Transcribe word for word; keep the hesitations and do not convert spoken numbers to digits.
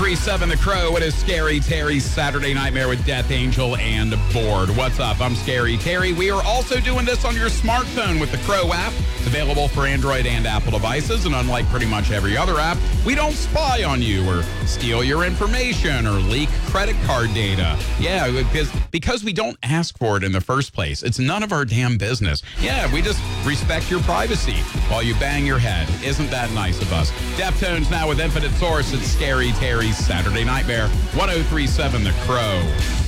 three seven The Crow. It is Scary Terry's Saturday Nightmare with Death Angel and Bored. What's up? I'm Scary Terry. We are also doing this on your smartphone with the Crow app. It's available for Android and Apple devices, and unlike pretty much every other app, we don't spy on you or steal your information or leak credit card data. Yeah, because, because we don't ask for it in the first place. It's none of our damn business. Yeah, we just respect your privacy while you bang your head. Isn't that nice of us? Deftones now with Infinite Source. It's Scary Terry's Saturday Nightmare. one oh three point seven The Crow.